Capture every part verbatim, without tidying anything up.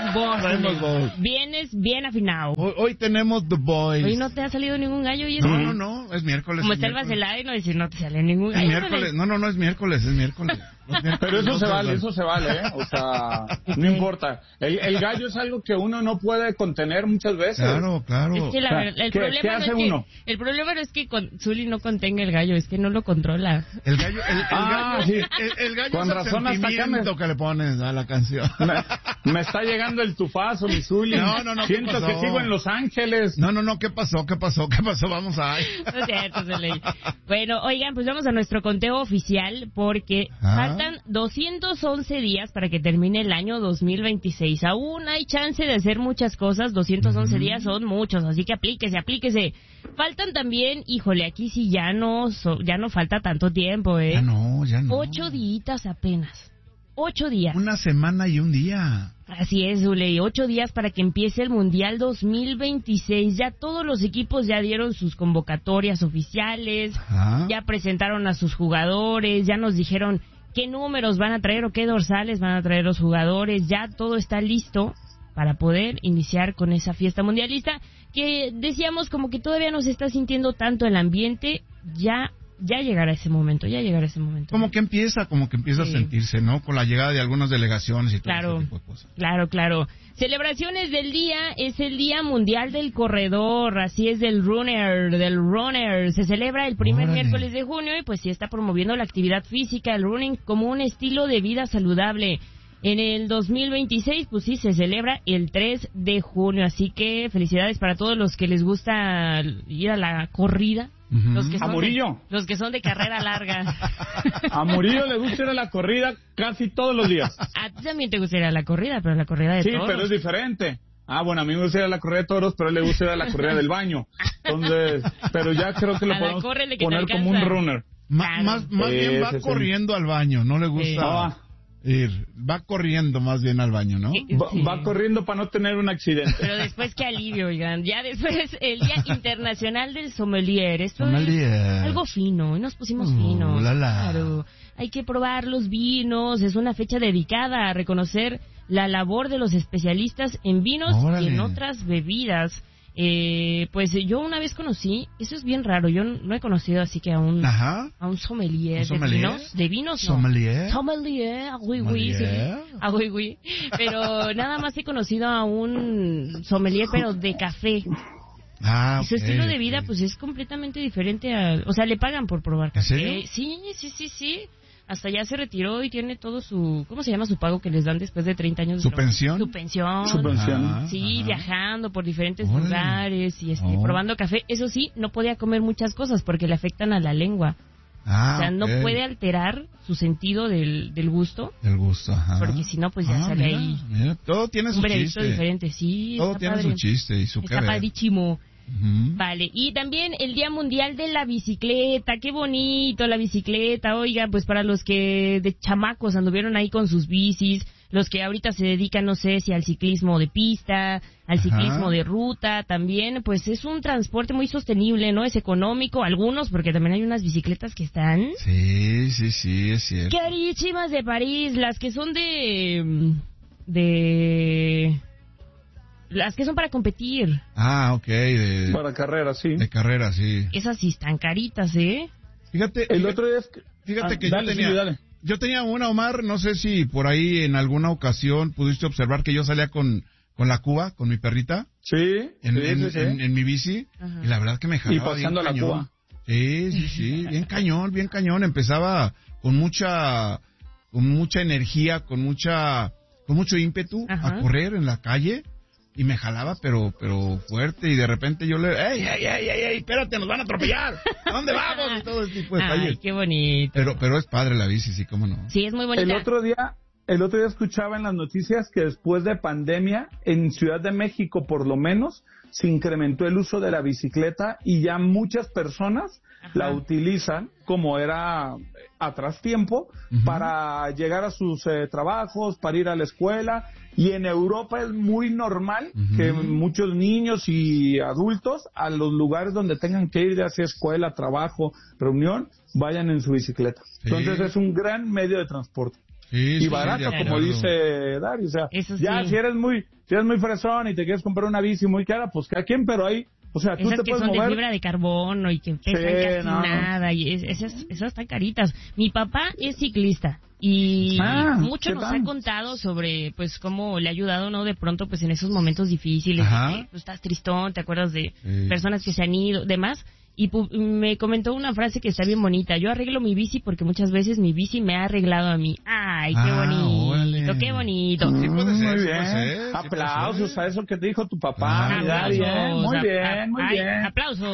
voz. Traemos voz. Vienes bien afinado. Hoy, hoy tenemos The Boys. Hoy no te ha salido ningún gallo. ¿Y eso? No, no, no, es miércoles. Como es está el miércoles. Bacelay, no decir, no te sale ningún gallo. Es miércoles. No, no, no es miércoles, es miércoles. Pero eso se vale, eso se vale, ¿eh? O sea, no importa. El, el gallo es algo que uno no puede contener muchas veces. Claro, claro. Es que la, O sea, verdad, el, ¿qué- problema qué no hace es que, uno? el problema no es que con, Zuli no contenga el gallo, es que no lo controla. El gallo, el, el Ah, gallo, sí. el, el gallo Con es razón, el hasta acá sentimiento me- que le pones a la canción. Me, me está llegando el tufazo, mi Zuli. No, no, no, ¿qué Siento pasó? que sigo en Los Ángeles. No, no, no, ¿qué pasó? ¿Qué pasó? ¿Qué pasó? Vamos a... No es cierto, Zuli. Bueno, oigan, pues vamos a nuestro conteo oficial porque Ah. faltan doscientos once días para que termine el año dos mil veintiséis. Aún hay chance de hacer muchas cosas, doscientos once Ujú. días son muchos, así que aplíquese, aplíquese. Faltan también, híjole, aquí sí ya no, so- ya no falta tanto tiempo, ¿eh? Ya no, ya no. Ocho días apenas. Ocho días. Una semana y un día. Así es, Zuley. Ocho días para que empiece el Mundial dos mil veintiséis. Ya todos los equipos ya dieron sus convocatorias oficiales, Ajá. ya presentaron a sus jugadores, ya nos dijeron qué números van a traer o qué dorsales van a traer los jugadores. Ya todo está listo para poder iniciar con esa fiesta mundialista que decíamos como que todavía no se está sintiendo tanto el ambiente. Ya ya llegará ese momento, ya llegará ese momento. Como que empieza, como que empieza Sí. a sentirse, ¿no? Con la llegada de algunas delegaciones y todo Claro, ese tipo de cosas. claro, claro. Celebraciones del día, es el Día Mundial del Corredor, así es, del runner, del runner. Se celebra el primer Órale. miércoles de junio y pues sí está promoviendo la actividad física, el running, como un estilo de vida saludable. En el dos mil veintiséis, pues sí, se celebra el tres de junio, así que felicidades para todos los que les gusta ir a la corrida. Ujú. Los que A son Murillo. De, los que son de carrera larga. A Murillo le gusta ir a la corrida casi todos los días. A ti también te gusta ir a la corrida, pero la corrida de Sí, toros. pero es diferente. Ah, bueno, a mí me gusta ir a la corrida de toros, pero a él le gusta ir a la corrida del baño. Entonces, pero ya creo que lo A la podemos córrele que te poner como un alcanza. runner. Ma- Claro. Más, más Sí, bien va sí, sí. corriendo al baño, no le gusta Sí. Ah. ir. Va corriendo más bien al baño, ¿no? Sí. Va, va corriendo para no tener un accidente. Pero después qué alivio, oigan. Ya después el Día Internacional del Sommelier. Esto Sommelier. es algo fino. Y nos pusimos Uh, finos. la, la. Claro. Hay que probar los vinos. Es una fecha dedicada a reconocer la labor de los especialistas en vinos Órale. y en otras bebidas. Eh, pues yo una vez conocí, eso es bien raro, yo no he conocido así que a un Ajá. a un sommelier, ¿Un sommelier? de vinos, de vinos no. Sommelier. Sommelier, ah, oui, oui, Sommelier. sí. Ah, oui, oui. Pero nada más he conocido a un sommelier, pero de café. Ah, Y su ok, estilo de vida, ok. pues, es completamente diferente a... O sea, le pagan por probar ¿En café. serio? Sí, sí, sí, sí. Hasta ya se retiró y tiene todo su... ¿Cómo se llama su pago que les dan después de treinta años? de ¿Su trabajo? pensión? Su pensión. Su pensión. Ajá, Sí, ajá. viajando por diferentes Órale. lugares y este, Oh. probando café. Eso sí, no podía comer muchas cosas porque le afectan a la lengua. Ah, O sea, no ok. puede alterar su sentido del, del gusto, El gusto, ajá. porque si no, pues ya Ah, sale mira, ahí mira, todo tiene su un veredicto chiste. diferente. Sí, Todo está tiene padre. su chiste y su que Está ver. padrísimo. Ujú. Vale, y también el Día Mundial de la Bicicleta, qué bonito la bicicleta, oiga, pues para los que de chamacos anduvieron ahí con sus bicis, los que ahorita se dedican, no sé, si al ciclismo de pista, al Ajá. ciclismo de ruta, también, pues es un transporte muy sostenible, ¿no? Es económico, algunos, porque también hay unas bicicletas que están Sí, sí, sí, es cierto. carísimas de París, las que son de... de... las que son para competir. Ah, ok, de, Para carrera, sí. de carrera, sí. Esas sí están caritas, ¿eh? Fíjate, El fíjate, otro día es que... fíjate Ah, que dale, yo tenía, Silvio, dale. yo tenía una, Omar, no sé si por ahí en alguna ocasión pudiste observar que yo salía con, con la Cuba, con mi perrita, Sí, en, sí, en, sí, sí. en- en mi bici, Ajá. y la verdad que me jalaba Y paseando bien la cañón. Cuba. Sí, sí, sí, bien cañón, bien cañón. Empezaba con mucha, con mucha energía, con mucha, con mucho ímpetu Ajá. a correr en la calle. Y me jalaba, pero pero fuerte, y de repente yo le... ¡Ey, ey, ey, ey, ey, espérate, nos van a atropellar! ¿A dónde vamos? Y todo ese tipo de Ay, detalles. qué bonito. Pero pero es padre la bici, sí, cómo no. Sí, es muy bonita. El otro día, el otro día escuchaba en las noticias que después de pandemia, en Ciudad de México por lo menos, se incrementó el uso de la bicicleta y ya muchas personas Ajá. la utilizan como era atrás tiempo Ujú. para llegar a sus eh, trabajos, para ir a la escuela. Y en Europa es muy normal Ujú. que muchos niños y adultos a los lugares donde tengan que ir, ya sea escuela, trabajo, reunión, vayan en su bicicleta. Sí. Entonces es un gran medio de transporte. Sí, y sí, barato, sí, como claro. dice Dari. O sea, Eso ya sí. si eres muy si eres muy fresón y te quieres comprar una bici muy cara, pues cada quien, pero ahí, o sea, tú Esas te que puedes son mover. de fibra de carbono y que pesan Sí, casi no, no. nada. Y es- esas, esas están caritas. Mi papá es ciclista y Ah, mucho ¿qué nos tal? ha contado sobre pues cómo le ha ayudado, ¿no? De pronto pues en esos momentos difíciles. Ajá. De que, pues, estás tristón, te acuerdas de Sí. personas que se han ido, demás. Y pu- me comentó una frase que está bien bonita. Yo arreglo mi bici porque muchas veces mi bici me ha arreglado a mí. Ay, qué Ah, bonito, órale. qué bonito. Sí puede Mm, ser, muy sí bien. puede ser, sí puede Aplausos ser. a eso que te dijo tu papá, Claro. mi Dari, ¿eh? Muy ap- bien, ap- muy ay, bien. aplausos.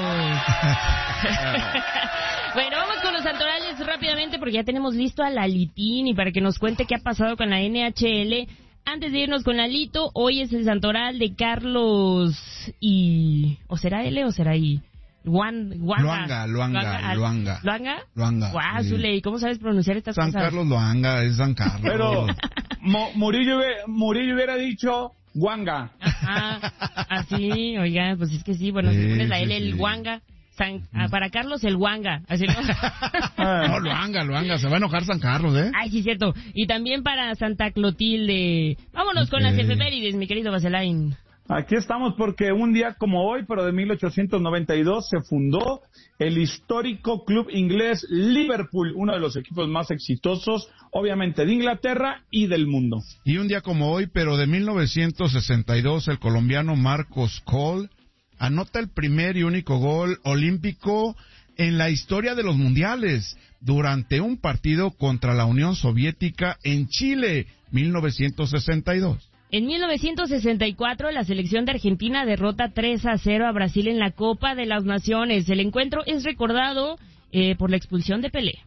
Bueno, vamos con los santorales rápidamente porque ya tenemos listo a Lalitín y para que nos cuente qué ha pasado con la N H L. Antes de irnos con Lalito, hoy es el santoral de Carlos y... ¿O será L o será I? Luan, Luanga, Luanga, al- Luanga. ¿Luanga? Luanga, Guau, sí. Zule, ¿cómo sabes pronunciar estas San cosas? Carlos Loanga, es San Carlos. Pero Mo- Murillo, hubie- Murillo hubiera dicho Wanga. Ajá, así, oiga, pues es que sí, bueno, si Sí, pones la sí, L, el sí. Wanga. San- ah, para Carlos, el Wanga. Así, ¿no? No, Loanga, Loanga, se va a enojar San Carlos, ¿eh? Ay, sí, cierto. Y también para Santa Clotilde. Vámonos con Ok. las efemérides, mi querido Vaselain. Aquí estamos porque un día como hoy, pero de mil ochocientos noventa y dos, se fundó el histórico club inglés Liverpool, uno de los equipos más exitosos, obviamente, de Inglaterra y del mundo. Y un día como hoy, pero de mil novecientos sesenta y dos, el colombiano Marcos Cole anota el primer y único gol olímpico en la historia de los mundiales durante un partido contra la Unión Soviética en Chile, mil novecientos sesenta y dos. En mil novecientos sesenta y cuatro, la selección de Argentina derrota tres a cero a Brasil en la Copa de las Naciones. El encuentro es recordado eh, por la expulsión de Pelé.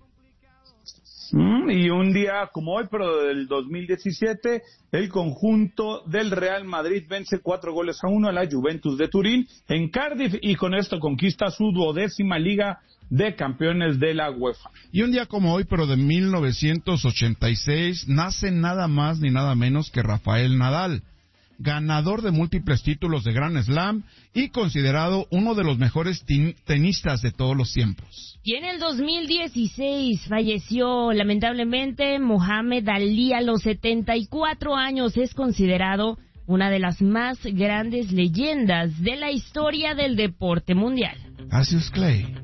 Mm, y un día como hoy, pero del dos mil diecisiete, el conjunto del Real Madrid vence cuatro goles a uno a la Juventus de Turín en Cardiff y con esto conquista su duodécima Liga de Campeones de la UEFA. Y un día como hoy, pero de mil novecientos ochenta y seis, nace nada más ni nada menos que Rafael Nadal, ganador de múltiples títulos de Grand Slam y considerado uno de los mejores tin- tenistas de todos los tiempos. Y en el dos mil dieciséis falleció lamentablemente Mohamed Ali a los setenta y cuatro años. Es considerado una de las más grandes leyendas de la historia del deporte mundial. Cassius Clay.